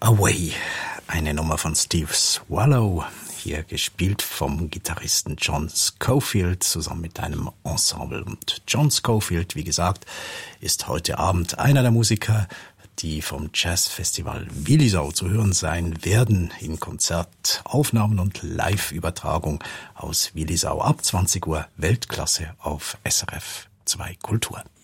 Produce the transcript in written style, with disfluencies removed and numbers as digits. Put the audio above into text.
Away, eine Nummer von Steve Swallow, hier gespielt vom Gitarristen John Scofield zusammen mit einem Ensemble. Und John Scofield, wie gesagt, ist heute Abend einer der Musiker, die vom Jazzfestival Willisau zu hören sein werden, in Konzertaufnahmen und Live-Übertragung aus Willisau ab 20 Uhr, Weltklasse auf SRF 2 Kultur.